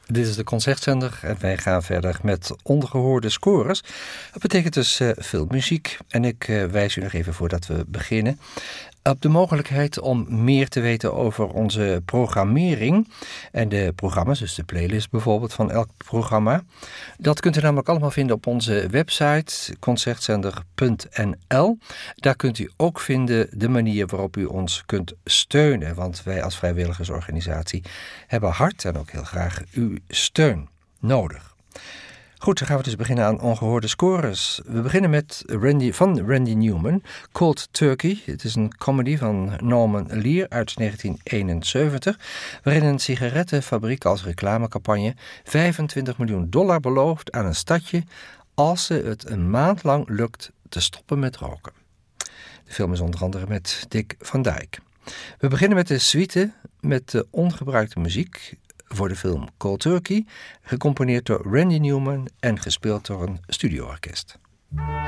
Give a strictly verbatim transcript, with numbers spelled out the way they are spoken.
Dit is de Concertzender en wij gaan verder met ongehoorde scores. Dat betekent dus uh, veel muziek. En ik uh, wijs u nog even voordat we beginnen op de mogelijkheid om meer te weten over onze programmering en de programma's, dus de playlist bijvoorbeeld van elk programma. Dat kunt u namelijk allemaal vinden op onze website concertzender punt n l. Daar kunt u ook vinden de manier waarop u ons kunt steunen, want wij als vrijwilligersorganisatie hebben hard en ook heel graag uw steun nodig. Goed, dan gaan we dus beginnen aan ongehoorde scores. We beginnen met Randy, van Randy Newman, Cold Turkey. Het is een comedy van Norman Lear uit negentien eenenzeventig... waarin een sigarettenfabriek als reclamecampagne vijfentwintig miljoen dollar belooft aan een stadje als ze het een maand lang lukt te stoppen met roken. De film is onder andere met Dick Van Dyke. We beginnen met de suite met de ongebruikte muziek voor de film Cold Turkey, gecomponeerd door Randy Newman en gespeeld door een studioorkest.